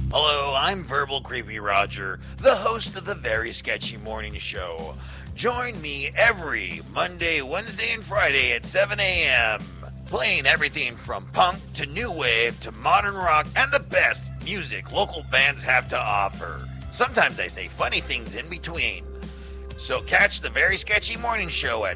Hello, I'm Verbal Creepy Roger, the host of the Very Sketchy Morning Show. Join me every Monday, Wednesday, and Friday at 7 a.m., playing everything from punk to new wave to modern rock and the best music local bands have to offer. Sometimes I say funny things in between. So catch the Very Sketchy Morning Show at